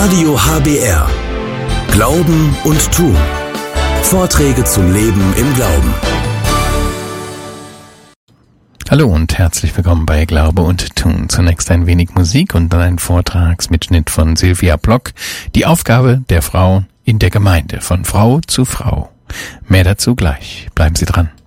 Radio HBR. Glauben und Tun. Vorträge zum Leben im Glauben. Hallo und herzlich willkommen bei Glaube und Tun. Zunächst ein wenig Musik und dann ein Vortragsmitschnitt von Sylvia Block. Die Aufgabe der Frau in der Gemeinde, von Frau zu Frau. Mehr dazu gleich. Bleiben Sie dran.